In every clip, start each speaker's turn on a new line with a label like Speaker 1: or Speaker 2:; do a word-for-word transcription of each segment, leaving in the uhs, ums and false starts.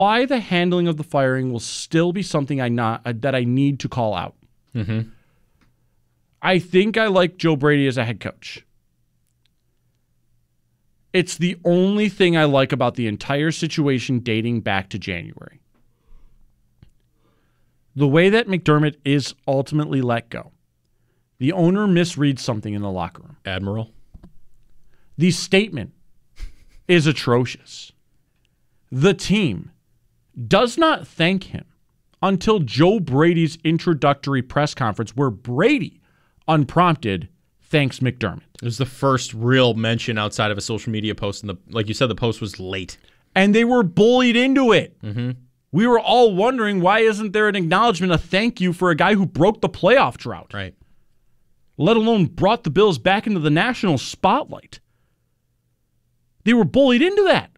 Speaker 1: why the handling of the firing will still be something I not uh, that I need to call out.
Speaker 2: Mm-hmm.
Speaker 1: I think I like Joe Brady as a head coach. It's the only thing I like about the entire situation dating back to January. The way that McDermott is ultimately let go. The owner misreads something in the locker room.
Speaker 2: Admiral.
Speaker 1: The statement is atrocious. The team does not thank him until Joe Brady's introductory press conference where Brady, unprompted, thanks McDermott.
Speaker 2: It was the first real mention outside of a social media post, and the like you said, the post was late.
Speaker 1: And they were bullied into it.
Speaker 2: Mm-hmm.
Speaker 1: We were all wondering, why isn't there an acknowledgement, a thank you for a guy who broke the playoff drought?
Speaker 2: Right.
Speaker 1: Let alone brought the Bills back into the national spotlight. They were bullied into that.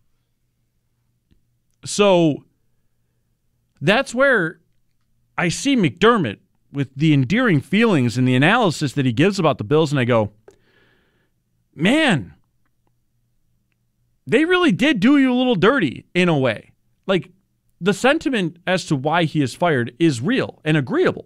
Speaker 1: So that's where I see McDermott with the endearing feelings and the analysis that he gives about the Bills, and I go, man, they really did do you a little dirty in a way. Like, the sentiment as to why he is fired is real and agreeable.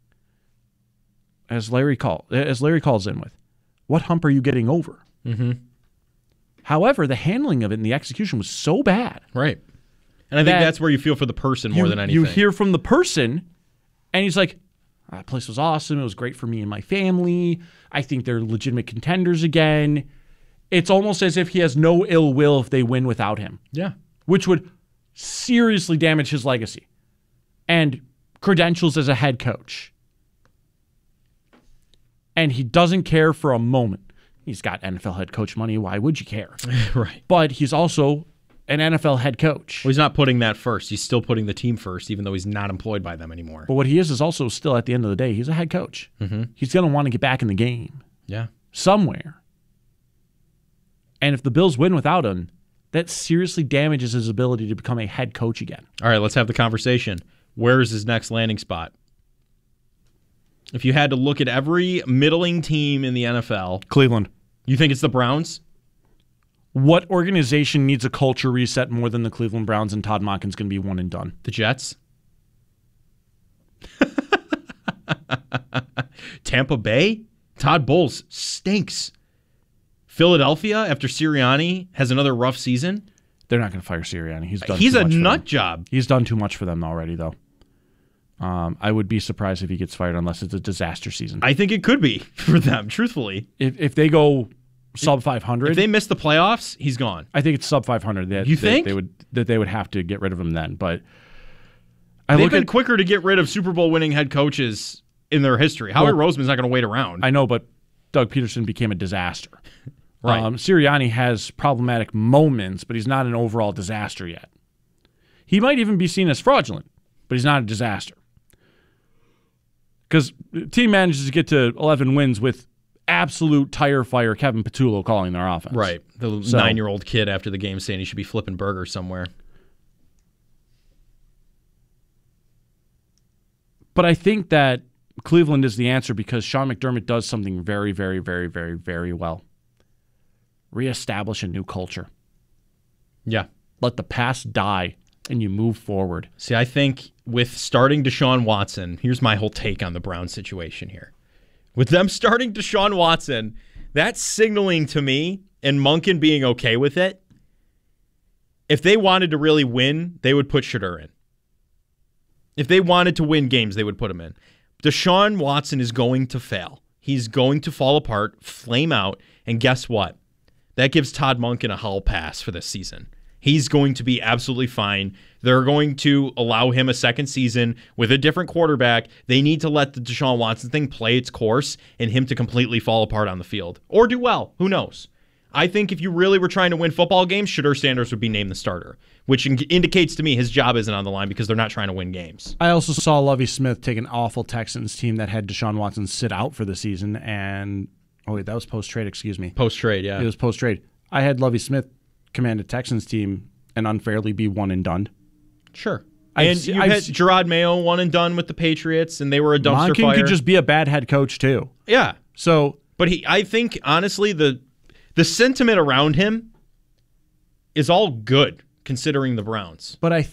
Speaker 1: As Larry call, as Larry calls in with, what hump are you getting over?
Speaker 2: Mm-hmm.
Speaker 1: However, the handling of it and the execution was so bad.
Speaker 2: Right. And I think that's where you feel for the person more
Speaker 1: you,
Speaker 2: than anything.
Speaker 1: You hear from the person, and he's like, that place was awesome. It was great for me and my family. I think they're legitimate contenders again. It's almost as if he has no ill will if they win without him.
Speaker 2: Yeah.
Speaker 1: Which would seriously damage his legacy and credentials as a head coach. And he doesn't care for a moment. He's got N F L head coach money. Why would you care?
Speaker 2: Right.
Speaker 1: But he's also an N F L head coach.
Speaker 2: Well, he's not putting that first. He's still putting the team first, even though he's not employed by them anymore.
Speaker 1: But what he is is also still, at the end of the day, he's a head coach.
Speaker 2: Mm-hmm.
Speaker 1: He's going to want to get back in the game.
Speaker 2: Yeah.
Speaker 1: Somewhere. And if the Bills win without him, that seriously damages his ability to become a head coach again.
Speaker 2: All right, let's have the conversation. Where is his next landing spot? If you had to look at every middling team in the N F L,
Speaker 1: Cleveland.
Speaker 2: You think it's the Browns?
Speaker 1: What organization needs a culture reset more than the Cleveland Browns, and Todd Monken's going to be one and done?
Speaker 2: The Jets? Tampa Bay? Todd Bowles stinks. Philadelphia, after Sirianni has another rough season?
Speaker 1: They're not going to fire Sirianni. He's done
Speaker 2: He's
Speaker 1: too
Speaker 2: a
Speaker 1: much for
Speaker 2: nut
Speaker 1: them.
Speaker 2: job.
Speaker 1: He's done too much for them already, though. Um, I would be surprised if he gets fired unless it's a disaster season.
Speaker 2: I think it could be for them, truthfully.
Speaker 1: If if they go sub five hundred,
Speaker 2: if they miss the playoffs, he's gone.
Speaker 1: I think it's sub five hundred. That,
Speaker 2: you
Speaker 1: that
Speaker 2: think
Speaker 1: they would that they would have to get rid of him then? But I
Speaker 2: they've
Speaker 1: look
Speaker 2: been
Speaker 1: at,
Speaker 2: quicker to get rid of Super Bowl winning head coaches in their history. Howie
Speaker 1: well,
Speaker 2: Roseman's not going to wait around.
Speaker 1: I know, but Doug Peterson became a disaster.
Speaker 2: Right.
Speaker 1: Um, Sirianni has problematic moments, but he's not an overall disaster yet. He might even be seen as fraudulent, but he's not a disaster. Because the team manages to get to eleven wins with absolute tire fire Kevin Patullo calling their offense.
Speaker 2: Right. The
Speaker 1: so,
Speaker 2: nine-year-old kid after the game saying he should be flipping burgers somewhere.
Speaker 1: But I think that Cleveland is the answer because Sean McDermott does something very, very, very, very, very well. Reestablish a new culture.
Speaker 2: Yeah.
Speaker 1: Let the past die and you move forward.
Speaker 2: See, I think with starting Deshaun Watson, here's my whole take on the Browns situation here. With them starting Deshaun Watson, that's signaling to me, and Monken being okay with it, if they wanted to really win, they would put Shedeur in. If they wanted to win games, they would put him in. Deshaun Watson is going to fail. He's going to fall apart, flame out, and guess what? That gives Todd Monken a hall pass for this season. He's going to be absolutely fine. They're going to allow him a second season with a different quarterback. They need to let the Deshaun Watson thing play its course and him to completely fall apart on the field. Or do well. Who knows? I think if you really were trying to win football games, Shedeur Sanders would be named the starter, which in- indicates to me his job isn't on the line because they're not trying to win games.
Speaker 1: I also saw Lovie Smith take an awful Texans team that had Deshaun Watson sit out for the season. And, oh, wait, that was post-trade, excuse me.
Speaker 2: Post-trade, yeah.
Speaker 1: It was post-trade. I had Lovie Smith command a Texans team and unfairly be one and done.
Speaker 2: Sure.
Speaker 1: I've
Speaker 2: and
Speaker 1: se-
Speaker 2: you
Speaker 1: I've
Speaker 2: had
Speaker 1: se-
Speaker 2: Gerard Mayo one and done with the Patriots, and they were a dumpster
Speaker 1: Monken
Speaker 2: fire.
Speaker 1: could just be a bad head coach, too.
Speaker 2: Yeah.
Speaker 1: So,
Speaker 2: But he, I think, honestly, the the sentiment around him is all good considering the Browns.
Speaker 1: But I